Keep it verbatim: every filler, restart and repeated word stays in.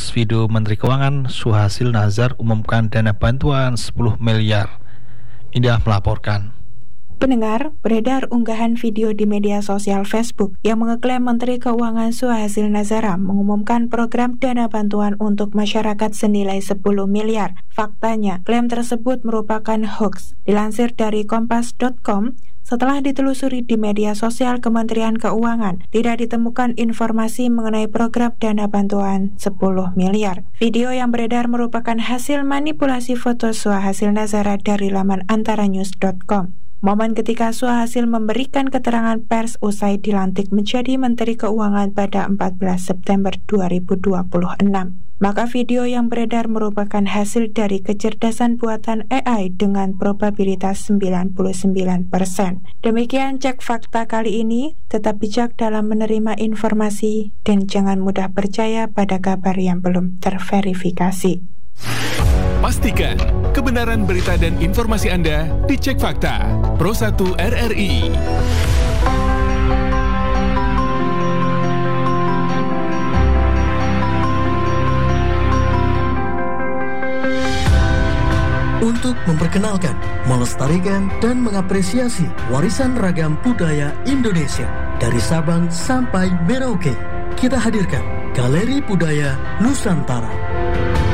Viral video Menteri Keuangan Suhasil Nazar umumkan dana bantuan sepuluh miliar. Indah melaporkan. Pendengar, beredar unggahan video di media sosial Facebook yang mengeklaim Menteri Keuangan Suhasil Nazara mengumumkan program dana bantuan untuk masyarakat senilai sepuluh miliar. Faktanya, klaim tersebut merupakan hoax. Dilansir dari kompas titik com, setelah ditelusuri di media sosial Kementerian Keuangan, tidak ditemukan informasi mengenai program dana bantuan sepuluh miliar. Video yang beredar merupakan hasil manipulasi foto Suhasil Nazara dari laman antaranews titik com. Momen ketika Suhasil memberikan keterangan pers usai dilantik menjadi Menteri Keuangan pada empat belas September dua ribu dua puluh enam. Maka video yang beredar merupakan hasil dari kecerdasan buatan A I dengan probabilitas sembilan puluh sembilan persen. Demikian cek fakta kali ini, tetap bijak dalam menerima informasi dan jangan mudah percaya pada kabar yang belum terverifikasi. Pastikan kebenaran berita dan informasi Anda dicek fakta. Pro satu R R I. Untuk memperkenalkan, melestarikan, dan mengapresiasi warisan ragam budaya Indonesia dari Sabang sampai Merauke, kita hadirkan Galeri Budaya Nusantara.